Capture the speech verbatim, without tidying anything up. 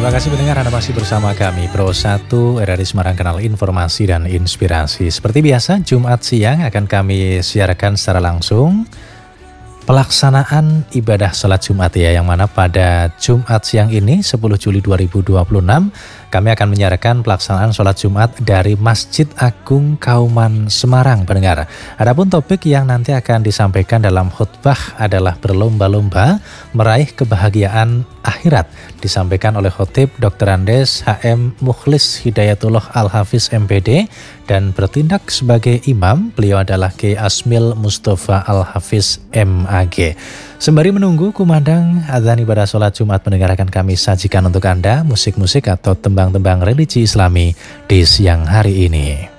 Terima kasih pendengar, Anda masih bersama kami Pro satu R R I Semarang, kanal informasi dan inspirasi. Seperti biasa, Jumat siang akan kami siarkan secara langsung pelaksanaan ibadah sholat Jumat ya, yang mana pada Jumat siang ini sepuluh Juli dua ribu dua puluh enam kami akan menyiarkan pelaksanaan sholat Jumat dari Masjid Agung Kauman Semarang, pendengar. Adapun topik yang nanti akan disampaikan dalam khutbah adalah berlomba-lomba meraih kebahagiaan akhirat, disampaikan oleh khotib Doktor Andes H M Mukhlis Hidayatullah Al-Hafiz M Pd, dan bertindak sebagai imam beliau adalah Kiai Asmil Mustafa Al-Hafiz M A G. Sembari menunggu kumandang adzan ibadah sholat Jumat, pendengar, akan kami sajikan untuk Anda musik-musik atau tembang-tembang religi Islami di siang hari ini.